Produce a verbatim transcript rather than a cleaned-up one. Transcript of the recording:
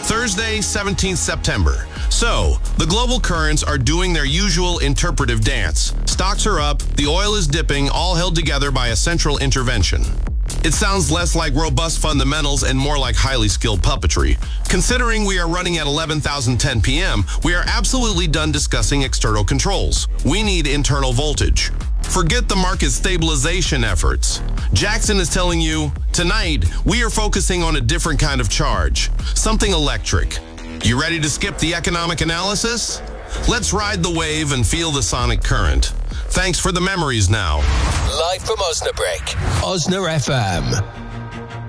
Thursday, seventeenth September. So, the global currents are doing their usual interpretive dance. Stocks are up, the oil is dipping, all held together by a central intervention. It sounds less like robust fundamentals and more like highly skilled puppetry. Considering we are running at eleven thousand ten p m, we are absolutely done discussing external controls. We need internal voltage. Forget the market stabilization efforts. Jackson is telling you, tonight, we are focusing on a different kind of charge, something electric. You ready to skip the economic analysis? Let's ride the wave and feel the sonic current. Thanks for the memories now. Live from Osnabrück, Osna F M.